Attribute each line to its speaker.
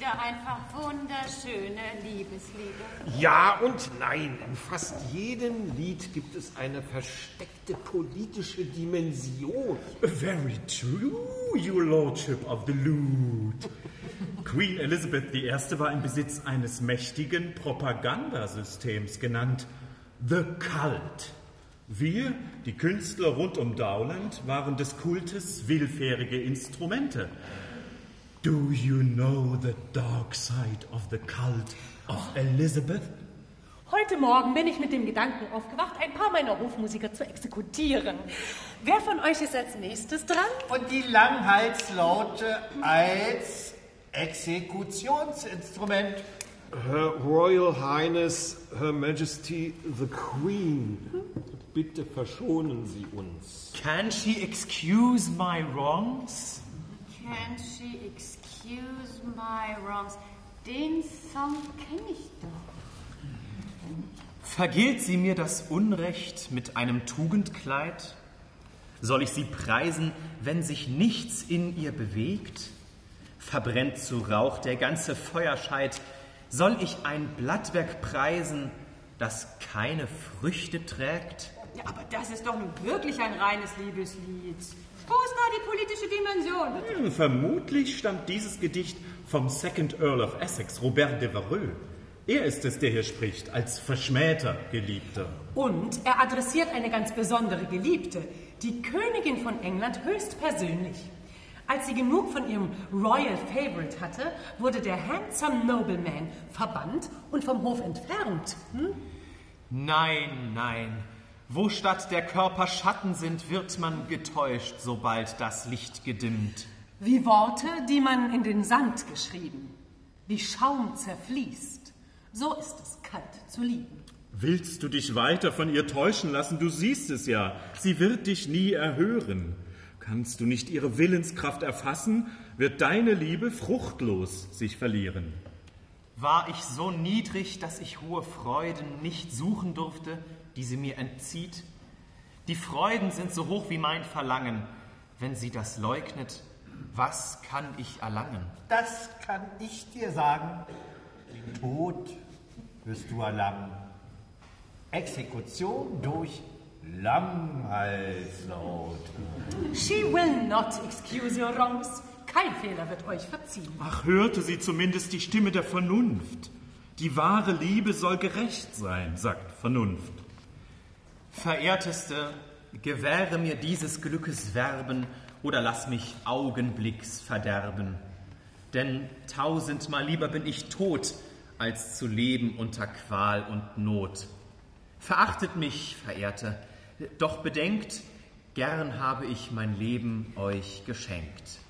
Speaker 1: wieder einfach wunderschöne Liebeslieder.
Speaker 2: Ja und nein. In fast jedem Lied gibt es eine versteckte politische Dimension.
Speaker 3: Very true, your lordship of the lute. Queen Elizabeth I. war im Besitz eines mächtigen Propagandasystems, genannt The Cult. Wir, die Künstler rund um Dowland, waren des Kultes willfährige Instrumente. Do you know the dark side of the cult of Elizabeth?
Speaker 4: Heute Morgen bin ich mit dem Gedanken aufgewacht, ein paar meiner Hofmusiker zu exekutieren. Wer von euch ist als nächstes dran?
Speaker 5: Und die Langhalslaute als Exekutionsinstrument.
Speaker 2: Her Royal Highness, Her Majesty the Queen. Bitte verschonen Sie uns.
Speaker 6: Can she excuse my wrongs?
Speaker 1: Can she excuse my wrongs? Den Song kenne ich doch.
Speaker 6: Vergilt sie mir das Unrecht mit einem Tugendkleid? Soll ich sie preisen, wenn sich nichts in ihr bewegt? Verbrennt zu Rauch der ganze Feuerscheid? Soll ich ein Blattwerk preisen, das keine Früchte trägt?
Speaker 1: Ja, aber das ist doch nun wirklich ein reines Liebeslied. Wo ist da die politische Dimension, bitte?
Speaker 3: Vermutlich stammt dieses Gedicht vom Second Earl of Essex, Robert Devereux. Er ist es, der hier spricht, als verschmähter Geliebter.
Speaker 4: Und er adressiert eine ganz besondere Geliebte, die Königin von England höchstpersönlich. Als sie genug von ihrem Royal Favorite hatte, wurde der Handsome Nobleman verbannt und vom Hof entfernt.
Speaker 6: Nein, nein. Wo statt der Körper Schatten sind, wird man getäuscht, sobald das Licht gedimmt.
Speaker 4: Wie Worte, die man in den Sand geschrieben. Wie Schaum zerfließt. So ist es kalt zu lieben.
Speaker 3: Willst du dich weiter von ihr täuschen lassen? Du siehst es ja. Sie wird dich nie erhören. Kannst du nicht ihre Willenskraft erfassen, wird deine Liebe fruchtlos sich verlieren.
Speaker 6: War ich so niedrig, dass ich hohe Freuden nicht suchen durfte, die sie mir entzieht? Die Freuden sind so hoch wie mein Verlangen. Wenn sie das leugnet, was kann ich erlangen?
Speaker 5: Das kann ich dir sagen. Den Tod wirst du erlangen. Exekution durch Langhalslaut.
Speaker 4: She will not excuse your wrongs. Kein Fehler wird euch verziehen.
Speaker 3: Ach, hörte sie zumindest die Stimme der Vernunft. Die wahre Liebe soll gerecht sein, sagt Vernunft.
Speaker 6: Verehrteste, gewähre mir dieses Glückes Werben oder lass mich Augenblicks verderben. Denn tausendmal lieber bin ich tot, als zu leben unter Qual und Not. Verachtet mich, Verehrte, doch bedenkt, gern habe ich mein Leben euch geschenkt.